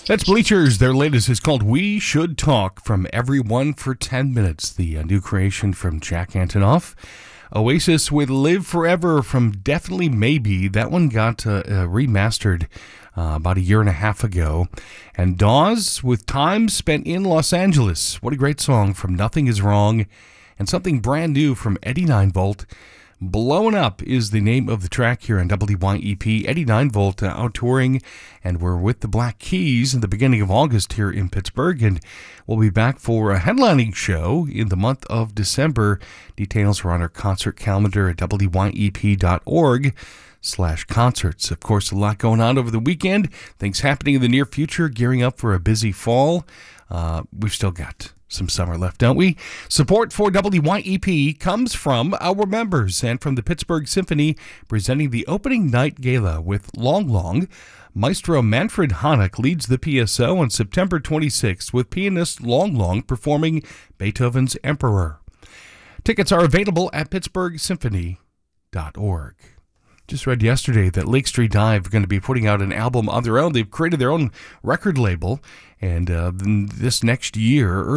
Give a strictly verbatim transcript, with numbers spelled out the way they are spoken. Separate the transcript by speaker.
Speaker 1: That's Bleachers. Their latest is called We Should Talk, from Everyone for ten minutes, the uh, new creation from Jack Antonoff. Oasis with Live Forever from Definitely Maybe. That one got uh, uh, remastered uh, about a year and a half ago. And Dawes with Time Spent in Los Angeles. What a great song from Nothing Is Wrong. And something brand new from Eddie Ninevolt. Blowin' Up is the name of the track here on W Y E P. Eddie Ninevolt uh, out touring, and we're with the Black Keys in the beginning of August here in Pittsburgh, and we'll be back for a headlining show in the month of December. Details are on our concert calendar at W Y E P dot org slash concerts. Of course, a lot going on over the weekend. Things happening in the near future, gearing up for a busy fall. Uh, we've still got some summer left, don't we? Support for W Y E P comes from our members and from the Pittsburgh Symphony, presenting the opening night gala with Long Long. Maestro Manfred Honeck leads the P S O on September twenty-sixth with pianist Long Long performing Beethoven's Emperor. Tickets are available at Pittsburgh Symphony dot org. Just read yesterday that Lake Street Dive are going to be putting out an album on their own. They've created their own record label, and uh, this next year,